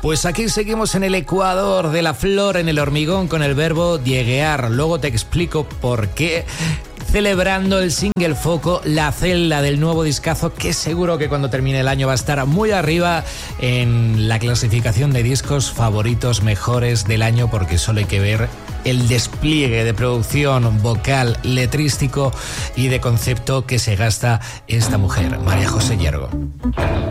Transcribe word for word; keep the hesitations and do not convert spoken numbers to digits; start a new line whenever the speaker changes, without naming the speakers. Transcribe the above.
Pues aquí seguimos en el Ecuador de la flor en el hormigón con el verbo dieguear. Luego te explico por qué. Celebrando el single foco, La Celda, del nuevo discazo, que seguro que cuando termine el año va a estar muy arriba en la clasificación de discos favoritos mejores del año, porque solo hay que ver el despliegue de producción vocal, letrístico y de concepto que se gasta esta mujer, María José Hiergo.